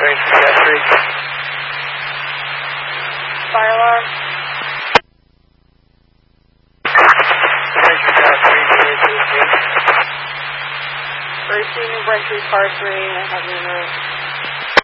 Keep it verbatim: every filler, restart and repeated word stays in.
Ranging Cat three. Fire alarm. Ranging Cat three, Juliet two eighteen. Racing Braintree Car three, I have you removed.